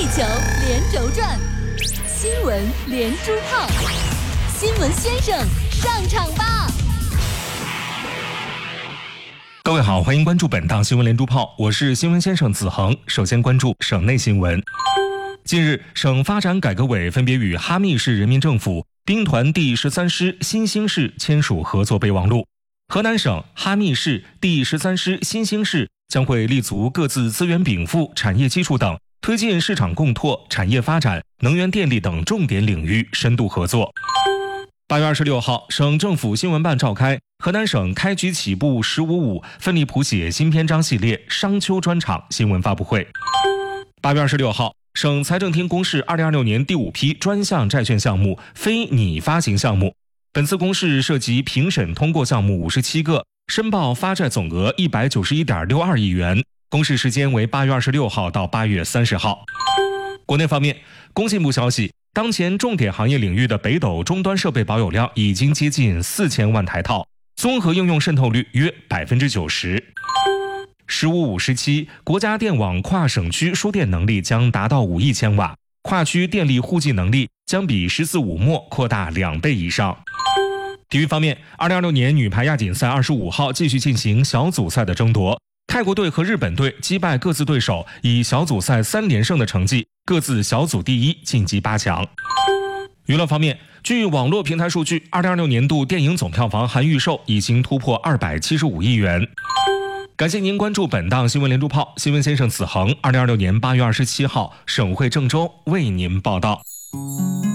地球连轴转，新闻连珠炮，新闻先生上场吧！ 各位好，欢迎关注本档新闻连珠炮，我是新闻先生子恒。首先关注省内新闻。近日，省发展改革委分别与哈密市人民政府、兵团第13师新兴市签署合作备忘录。河南省、哈密市、第13师新兴市将会立足各自资源禀赋、产业基础等，推进市场共拓、产业发展、能源电力等重点领域深度合作。8月26号，省政府新闻办召开河南省开局起步“15.5”奋力谱写新篇章系列商丘专场新闻发布会。8月26号，省财政厅公示2026年第5批专项债券项目非拟发行项目。本次公示涉及评审通过项目57个，申报发债总额191.62亿元，公示时间为8月26号到8月30号。国内方面，工信部消息，当前重点行业领域的北斗终端设备保有量已经接近4000万台套，综合应用渗透率约90%。15.5时期，国家电网跨省区输电能力将达到5亿千瓦，跨区电力互计能力将比14.5末扩大2倍以上。体育方面，2026年女排亚锦赛25号继续进行小组赛的争夺，泰国队和日本队击败各自对手，以小组赛3连胜的成绩各自小组第一晋级8强。娱乐方面，据网络平台数据，2026年度电影总票房含预售已经突破275亿元。感谢您关注本档新闻连珠炮，新闻先生子恒，2026年8月27号，省会郑州为您报道。